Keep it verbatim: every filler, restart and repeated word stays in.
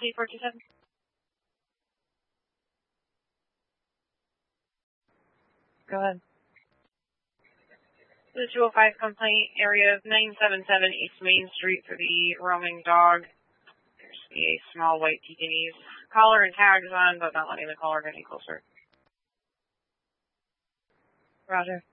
C four two seven. Go ahead. The two oh five complaint, area of nine seven seven East Main Street for the roaming dog. There's a small white Pekingese. Collar and tags on, but not letting the collar get any closer. Roger.